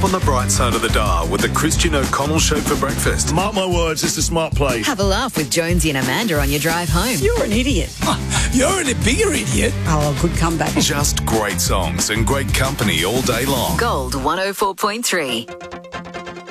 On the bright side of the dial with the Christian O'Connell Show for breakfast. Mark my words, it's a smart play. Have a laugh with Jonesy and Amanda on your drive home. You're an idiot. You're a bigger idiot. Oh, good comeback. Just great songs and great company all day long. Gold 104.3.